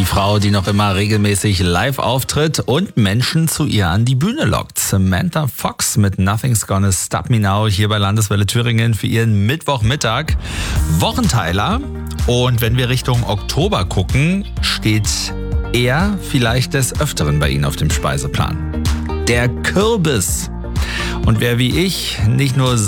Frau, die noch immer regelmäßig live auftritt und Menschen zu ihr an die Bühne lockt. Samantha Fox mit Nothing's Gonna Stop Me Now hier bei Landeswelle Thüringen für ihren Mittwochmittag. Wochenteiler. Und wenn wir Richtung Oktober gucken, steht er vielleicht des Öfteren bei Ihnen auf dem Speiseplan. Der Kürbis. Und wer wie ich nicht nur